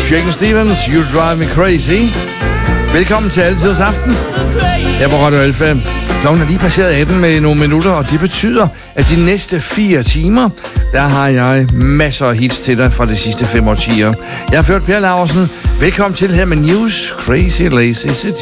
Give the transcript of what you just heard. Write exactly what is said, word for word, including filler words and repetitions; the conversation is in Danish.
Shakin' Stevens, You Drive Me Crazy. Velkommen til Altidets Aften her på Radio Alfa. Klokken er lige passeret atten med nogle minutter, og det betyder, at de næste fire timer, der har jeg masser af hits til dig fra de sidste fem årtier. Jeg har ført Per Laursen. Velkommen til her med News Crazy Lazy City.